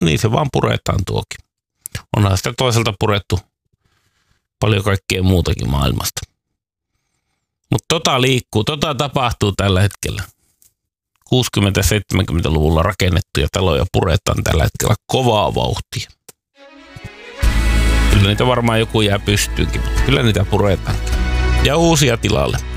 niin se vaan puretaan tuokin. Onhan sitä toiselta purettu paljon kaikkea muutakin maailmasta. Mutta liikkuu, tapahtuu tällä hetkellä. 60-70-luvulla rakennettuja taloja puretaan tällä hetkellä kovaa vauhtia. Kyllä niitä varmaan joku jää pystyynkin, mutta kyllä niitä puretaankin. Ja uusia tilalle.